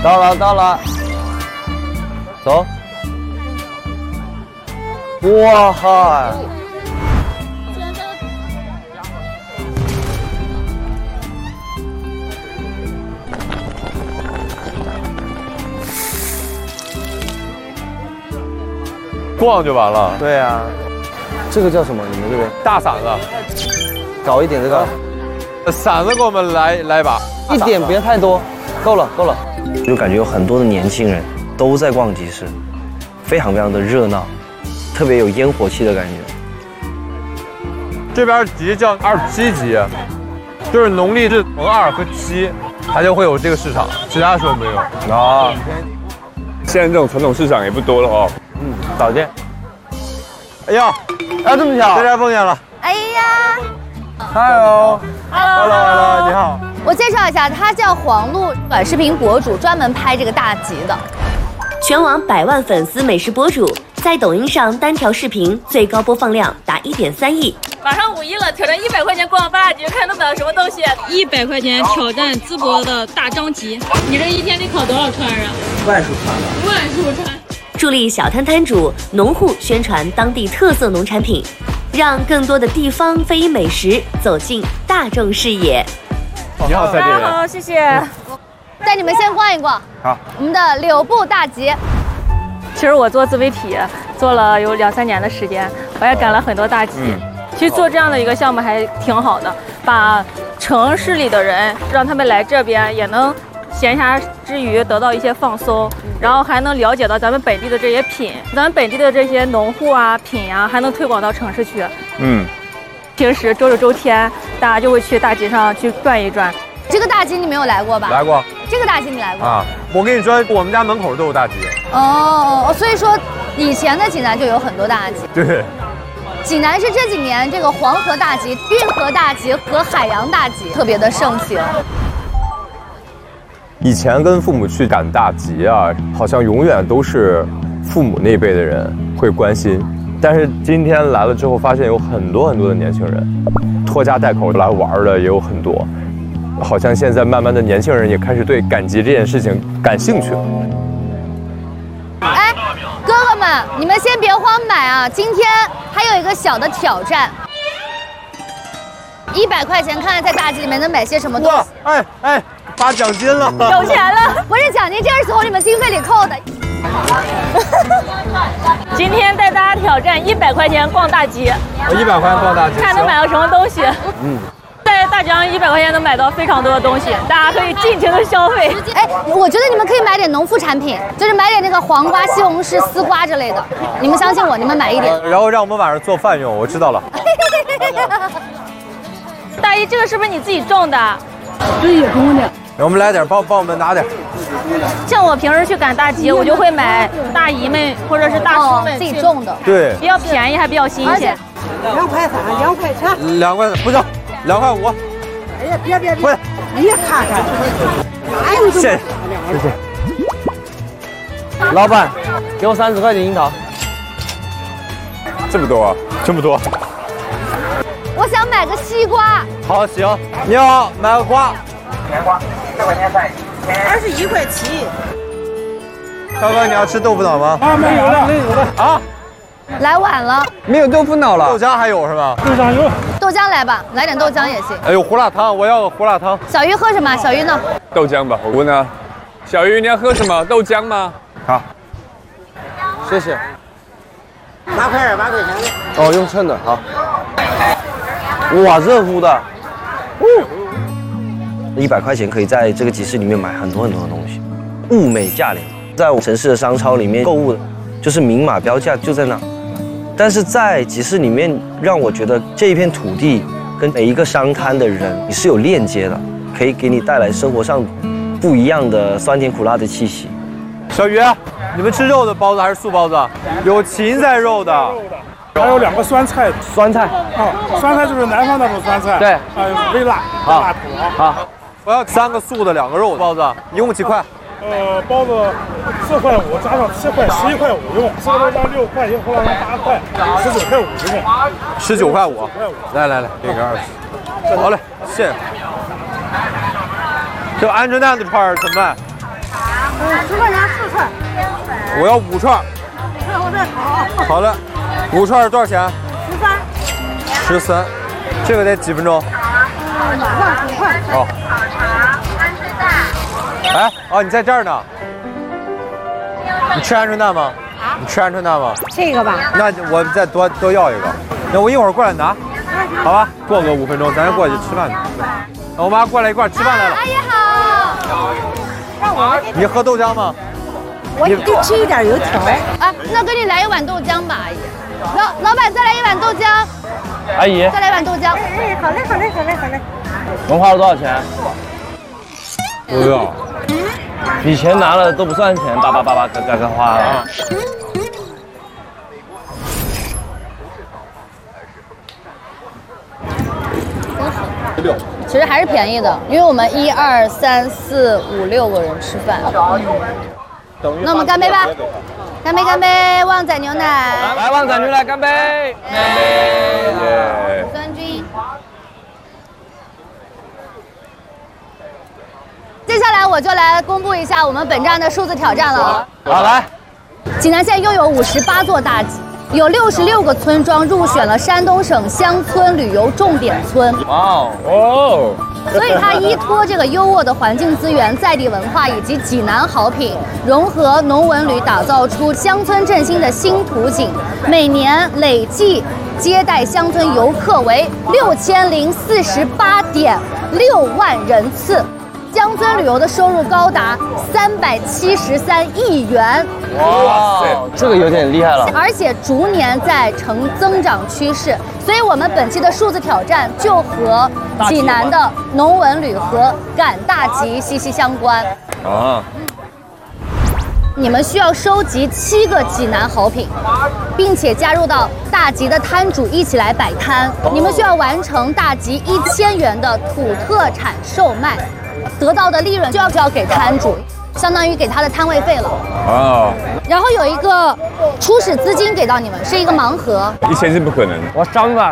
到了，走。哇嗨！ 逛就完了。 对啊，这个叫什么？你们这边大嗓子， 搞一点这个。 嗓子给我们来一把， 一点别太多，够了。 就感觉有很多的年轻人都在逛集市，非常的热闹，特别有烟火气的感觉。 这边集叫27集，就是农历是逢2和7，它就会有这个市场，其他时候没有。 啊，现在这种传统市场也不多了哦。 少见。 哎呀， 这么巧， 在这儿碰见了。 哎呀 ，Hello，你好。 我介绍一下，他叫黄璐，短视频博主，专门拍这个大集的。 全网100万粉丝美食博主，在抖音上单条视频最高播放量达1.3亿。 马上5一了，挑战100块钱逛大集，看能买到什么东西。100块钱挑战淄博的大张集，你这一天得烤多少串啊？10000串。 助力小摊摊主、农户宣传当地特色农产品，让更多的地方非遗美食走进大众视野。 你好，蔡姐。 好，谢谢。 带你们先逛一逛。 好。 我们的柳埠大集。 其实我做自媒体做了有2、3年的时间，我也赶了很多大集。其实做这样的一个项目还挺好的，把城市里的人让他们来这边也能闲暇之余得到一些放松，然后还能了解到咱们本地的这些品，咱们本地的这些农户啊品啊，还能推广到城市去。平时周六周天大家就会去大集上去转一转。 这个大集你没有来过吧？ 来过。 这个大集你来过啊？我跟你说，我们家门口都有大集。 哦，所以说以前的济南就有很多大集。 对。 济南是这几年这个黄河大集、运河大集和海洋大集特别的盛行。 以前跟父母去赶大集啊，好像永远都是父母那辈的人会关心，但是今天来了之后，发现有很多的年轻人，拖家带口来玩的也有很多，好像现在慢慢的年轻人也开始对赶集这件事情感兴趣了。 哎，哥哥们，你们先别慌买啊，今天还有一个小的挑战。100块钱，看看在大集里面能买些什么东西。 哎，发奖金了， 有钱了！不是奖金，这是从你们经费里扣的。 今天带大家挑战100块钱逛大集。 100块钱逛大集， 看能买到什么东西。在大集上100块钱能买到非常多的东西，大家可以尽情的消费。 哎，我觉得你们可以买点农副产品，就是买点那个黄瓜、西红柿、丝瓜之类的。你们相信我，你们买一点。 然后让我们晚上做饭用，我知道了。 大姨，这个是不是你自己种的？ 对，也种的。 我们来点，帮我们拿点。 像我平时去赶大集，我就会买大姨们或者是大叔们自己种的， 对， 比较便宜还比较新鲜。 2块3，2块钱 ，2块不行，2块5。 哎呀，别， 喂， 你看看，哪有这么？ 谢谢。 老板，给我30块钱樱桃。 这么多，这么多。 我想买个西瓜。 好，行。你好，买个瓜。 甜瓜4块钱3一，21块7。 大哥，你要吃豆腐脑吗？ 啊，没有了。 啊， 来晚了。 没有豆腐脑了。 豆浆还有是吧？ 豆浆有。 豆浆来吧，来点豆浆也行。 哎呦，胡辣汤，我要个胡辣汤。 小鱼喝什么？小鱼呢？ 豆浆吧，我问他。小鱼，你要喝什么？豆浆吗？ 好，谢谢。 8块2，8块钱的。 哦，用称的，好。哇，热乎的。 100块钱可以在这个集市里面买很多的东西，物美价廉。在我城市的商超里面购物的，就是明码标价就在那。但是在集市里面，让我觉得这一片土地跟每一个商摊的人你是有链接的，可以给你带来生活上不一样的酸甜苦辣的气息。 小鱼，你们吃肉的包子还是素包子？有芹菜肉的。 还有2个酸菜， 酸菜啊，酸菜就是南方那种酸菜， 对， 微辣，辣土。 好， 我要3个素的，2个肉的包子，一共几块？ 包子4块5，加上7块11块5一共，4个豆浆6块，1个胡辣汤8块，19块5一共。 19块5。来，给你个20。好嘞，谢谢。这鹌鹑蛋的串怎么办 10块钱4串。 我要5串。好了，5串多少钱？13。这个得几分钟？ 马上5块。 哦。哎，哦，你在这儿呢。你吃鹌鹑蛋吗？你吃鹌鹑蛋吗？ 这个吧。 那我再多要一个。那我一会儿过来拿，好吧？过个5分钟，咱过去吃饭去。我妈过来一块吃饭来了。 阿姨好。 让我你喝豆浆吗？ 我得吃一点油条。 啊，那给你来一碗豆浆吧，阿姨。老板再来一碗豆浆。 阿姨， 再来一碗豆浆。 哎，好嘞，好嘞，好嘞，好嘞。 能花了多少钱？ 不要。 以前拿了都不算钱，叭嘎花了。 其实还是便宜的，因为我们1、2、3、4、5、6个人吃饭。那我们干杯吧！干杯干杯！旺仔牛奶。 来，旺仔牛奶，干杯！干杯！ 酸菌。接下来我就来公布一下我们本站的数字挑战了。 好，来。 济南县拥有58座大集，有66个村庄入选了山东省乡村旅游重点村。 哇哦！ 所以它依托这个优渥的环境资源、在地文化以及济南好品，融合农文旅，打造出乡村振兴的新图景。每年累计接待乡村游客为6048.6万人次。乡村旅游的收入高达373亿元， 哇塞，这个有点厉害了， 而且逐年在呈增长趋势。所以我们本期的数字挑战就和济南的农文旅和赶大集息息相关啊。 你们需要收集7个济南好品，并且加入到大集的摊主一起来摆摊。你们需要完成大集1000元的土特产售卖。得到的利润就要给摊主，相当于给他的摊位费了。 哦。 然后有一个初始资金给到你们，是一个盲盒。 1000是不可能的。 我上吧。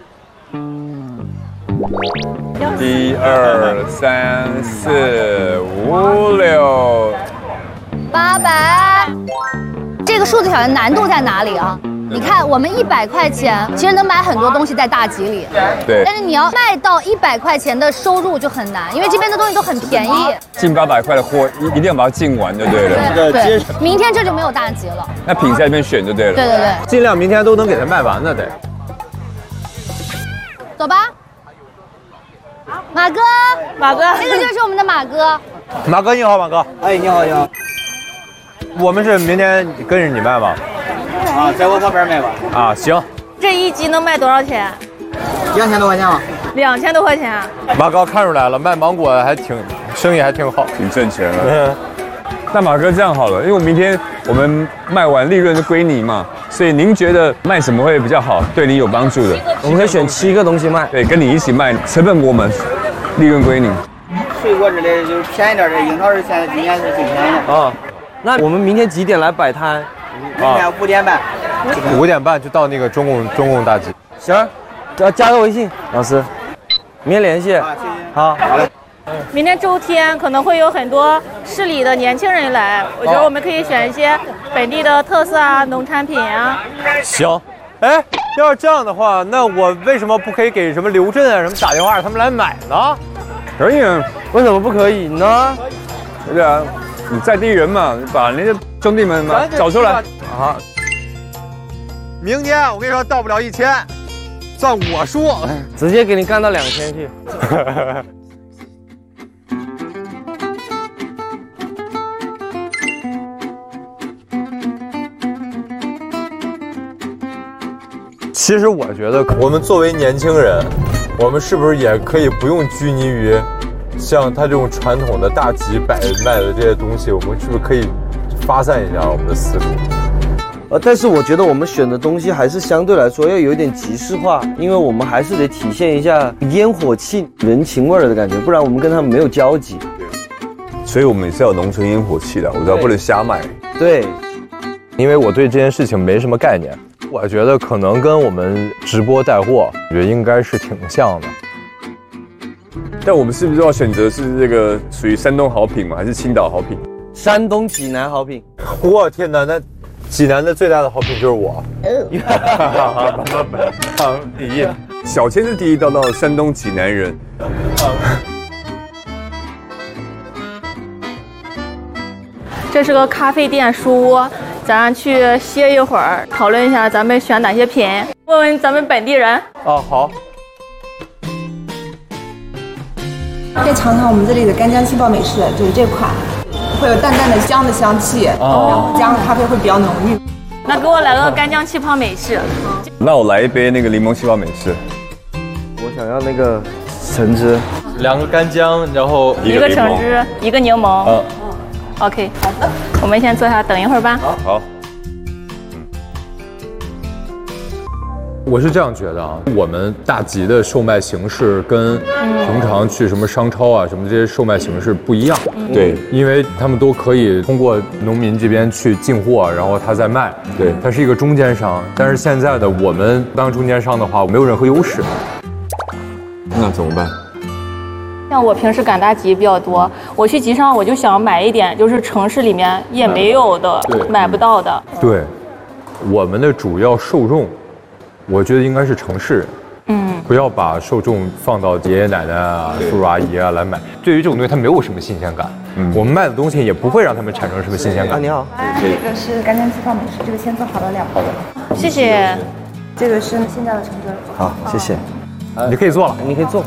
1、2、3、4、5、6。 800。这个数字挑战难度在哪里啊？你看，我们100块钱其实能买很多东西在大集里， 对。 但是你要卖到100块钱的收入就很难，因为这边的东西都很便宜。 进800块的货，一定要把它进完就对了。 对，明天这就没有大集了。 那品在那边选就对了。 对对对， 尽量明天都能给它卖完的得。 走吧，马哥，马哥，这个就是我们的马哥。 马哥你好，马哥。 哎，你好，你好。 我们是明天跟着你卖吗？ 啊，在我旁边卖吧。 啊，行。 这一集能卖多少钱 ？2000多块钱吧。 2000多块钱。 马哥看出来了，卖芒果生意还挺好，挺挣钱的。那马哥这样好了，因为明天我们卖完利润就归你嘛，所以您觉得卖什么会比较好，对你有帮助的？ 我们可以选7个东西卖。 对，跟你一起卖，成本我们，利润归你。 水果之类的就是便宜点的，樱桃是现在今年是最便宜的。 啊，那我们明天几点来摆摊？ 明天5点半。 5点半就到那个中共大集。 行，加个微信，老师，明天联系。 啊，谢谢。 好，好嘞。 明天周天可能会有很多市里的年轻人来，我觉得我们可以选一些本地的特色啊、农产品啊。 行，哎，要是这样的话，那我为什么不可以给什么刘震啊什么打电话让他们来买呢？可以啊， 为什么不可以呢？ 对啊，你在地人嘛，把那些兄弟们嘛找出来啊。明天我跟你说到不了1000，算我输， 直接给你干到2000去。 其实我觉得，我们作为年轻人，我们是不是也可以不用拘泥于像他这种传统的大集摆卖的这些东西？我们是不是可以发散一下我们的思路？ 但是我觉得我们选的东西还是相对来说要有一点集市化，因为我们还是得体现一下烟火气、人情味的感觉，不然我们跟他们没有交集。 所以我们是要农村烟火气的，我知道不能瞎卖。 对， 因为我对这件事情没什么概念，我觉得可能跟我们直播带货，我觉得应该是挺像的。但我们是不是要选择是这个属于山东好品吗？还是青岛好品？ 山东济南好品。 我天哪，那济南的最大的好品就是我。 小千的第一道到山东济南人。 这是个咖啡店书屋，咱去歇一会儿，讨论一下咱们选哪些品，问问咱们本地人。 哦，好。 可以尝尝我们这里的干姜气泡美式，就是这款，会有淡淡的姜的香气，然后加上咖啡会比较浓郁。 那给我来个干姜气泡美式。 那我来一杯那个柠檬气泡美式。 我想要那个橙汁 ，2个干姜，然后一个橙汁，1个柠檬。OK， 好的，我们先坐下等一会儿吧。 好。我是这样觉得啊，我们大吉的售卖形式跟平常去什么商超啊什么这些售卖形式不一样。 对， 因为他们都可以通过农民这边去进货，然后他再卖。 对， 他是一个中间商。但是现在的我们当中间商的话，没有任何优势。 那怎么办？ 像我平时赶大集比较多，我去集上我就想买一点，就是城市里面也没有的、买不到的。 对，我们的主要受众，我觉得应该是城市人。不要把受众放到爷爷奶奶啊、叔叔阿姨啊来买。对于这种东西，它没有什么新鲜感。我们卖的东西也不会让他们产生什么新鲜感。 你好， 这个是干姜气泡美式，这个先做好了2包的。 谢谢。 这个是现在的橙汁。 好，谢谢。 你可以做了， 你可以做。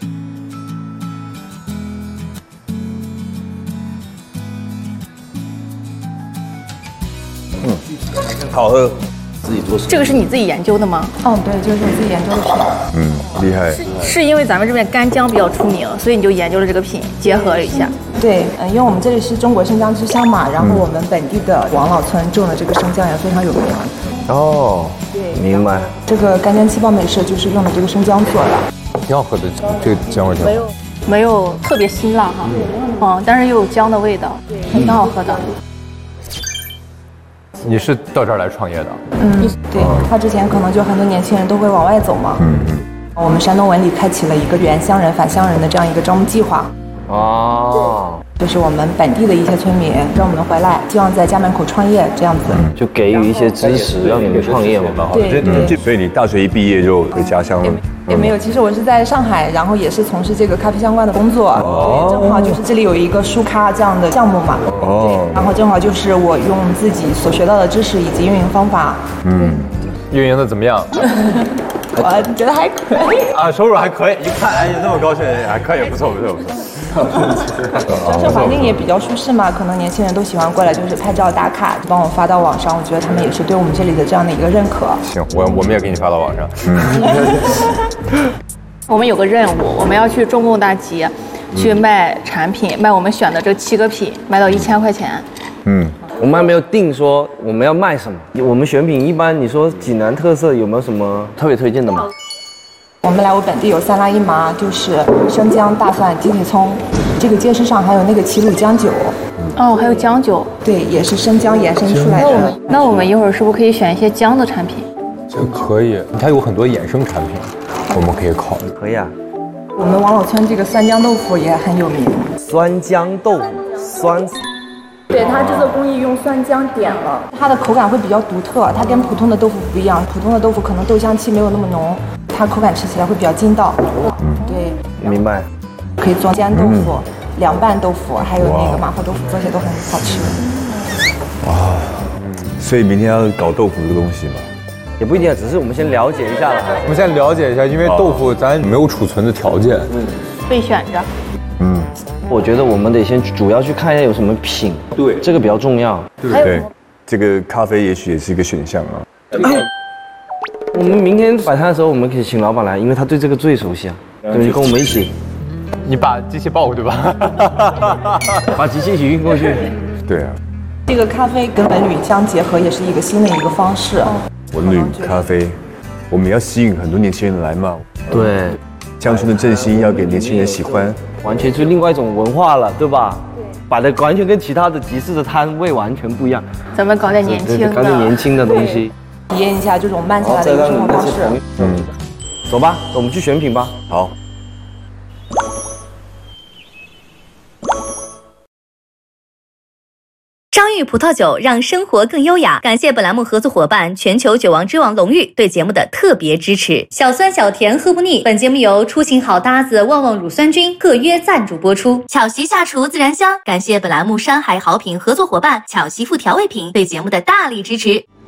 好喝。 自己做什么？ 这个是你自己研究的吗？ 对，就是我自己研究的品。 厉害。 是因为咱们这边干姜比较出名，所以你就研究了这个品，结合了一下。 对，因为我们这里是中国生姜之乡嘛，然后我们本地的王老村种的这个生姜也非常有名。 哦，对，明白。 这个干姜气泡美式就是用的这个生姜做的， 挺好喝的，这个姜味挺好。 没有特别辛辣哈，但是又有姜的味道，挺好喝的。 你是到这儿来创业的？ 对，他之前可能就很多年轻人都会往外走嘛。我们山东文理开启了一个原乡人返乡人的这样一个招募计划。就是我们本地的一些村民让我们回来，希望在家门口创业这样子， 就给予一些支持，让你们创业嘛。 对。 所以你大学一毕业就回家乡了？ 也没有，其实我是在上海，然后也是从事这个咖啡相关的工作。正好就是这里有一个书咖这样的项目嘛。然后正好就是我用自己所学到的知识以及运营方法。 运营的怎么样？ 我觉得还可以啊，收入还可以。一看，哎，那么高兴，还可以，不错。 这环境也比较舒适嘛，可能年轻人都喜欢过来，就是拍照打卡，帮我发到网上。我觉得他们也是对我们这里的这样的一个认可。 行，我们也给你发到网上。 我们有个任务，我们要去中共大集，去卖产品，卖我们选的这7个品，卖到1000块钱。 我们还没有定说我们要卖什么。我们选品一般，你说济南特色有没有什么特别推荐的吗？ 我们来我本地有3辣1麻，就是生姜、大蒜、鸡腿葱。这个街市上还有那个齐鲁姜酒。 还有姜酒。对， 也是生姜延伸出来的。 那我们一会儿是不是可以选一些姜的产品？ 可以，它有很多衍生产品，我们可以考虑。 可以啊。 我们王老村这个酸姜豆腐也很有名。 酸姜豆腐，酸死。 对，它制作工艺用酸姜点了，它的口感会比较独特，它跟普通的豆腐不一样。普通的豆腐可能豆香气没有那么浓，它口感吃起来会比较筋道。对， 明白。 可以做煎豆腐、凉拌豆腐，还有那个麻婆豆腐，做起来都很好吃。 所以明天要搞豆腐这个东西吗？ 也不一定，只是我们先了解一下了。 我们先了解一下，因为豆腐咱没有储存的条件， 备选着。 我觉得我们得先主要去看一下有什么品，对，这个比较重要。 对，这个咖啡也许也是一个选项啊。 我们明天摆摊的时候，我们可以请老板来，因为他对这个最熟悉啊，对，就跟我们一起。 你把机器抱过去吧， 把机器一起运过去。 对啊。 这个咖啡跟文旅相结合，也是一个新的一个方式。 文旅咖啡，我们要吸引很多年轻人来嘛。 对， 乡村的振兴要给年轻人喜欢。 完全是另外一种文化了，对吧？摆的完全跟其他的集市的摊位完全不一样。 咱们搞点年轻的， 搞点年轻的东西， 体验一下这种慢下来的一个生活方式。 走吧，我们去选品吧。 好。 商誉葡萄酒让生活更优雅。感谢本栏目合作伙伴全球酒王之王龙誉对节目的特别支持。小酸小甜喝不腻。本节目由出行好搭子旺旺乳酸菌特约赞助播出。巧媳下厨自然香。感谢本栏目山海好品合作伙伴巧媳妇调味品对节目的大力支持。